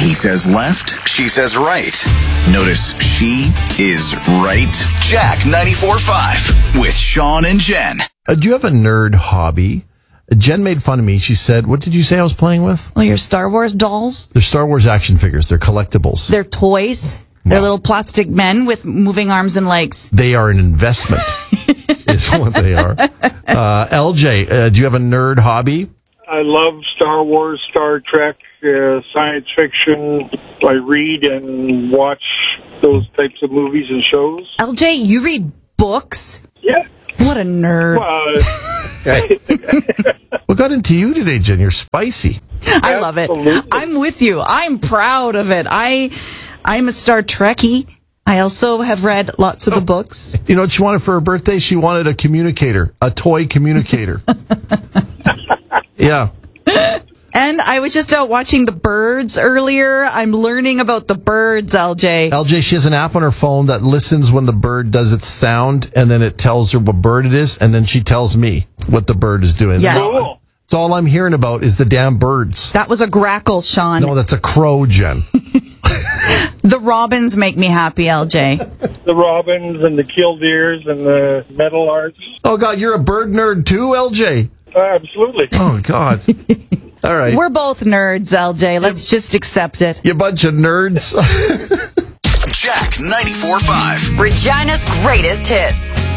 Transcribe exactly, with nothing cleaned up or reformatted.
He says left, she says right. Notice she is right. Jack ninety-four point five with Sean and Jen. Uh, do you have a nerd hobby? Jen made fun of me. She said, what did you say I was playing with? Well, your Star Wars dolls. They're Star Wars action figures. They're collectibles. They're toys. They're little plastic men with moving arms and legs. They are an investment, is what they are. Uh, L J, uh, do you have a nerd hobby? I love Star Wars, Star Trek, uh, science fiction. I read and watch those types of movies and shows. L J, you read books? Yeah. What a nerd. Uh, What got into you today, Jen? You're spicy. I love it. Absolutely. I'm with you. I'm proud of it. I, I'm a Star Trekkie. I also have read lots of the books. You know what she wanted for her birthday? She wanted a communicator, a toy communicator. Yeah. And I was just out watching the birds earlier. I'm learning about the birds, L J. L J, she has an app on her phone that listens when the bird does its sound, and then it tells her what bird it is, and then she tells me what the bird is doing. Yes. cool. That's all I'm hearing about is the damn birds. That was a grackle, Sean. No, that's a crow, Jen. The robins make me happy, L J. The robins and the killdeers and the metal arts. Oh, God, you're a bird nerd too, L J? Uh, absolutely. Oh, God. All right. We're both nerds, L J. Let's just accept it. You bunch of nerds. Jack ninety-four point five. Regina's greatest hits.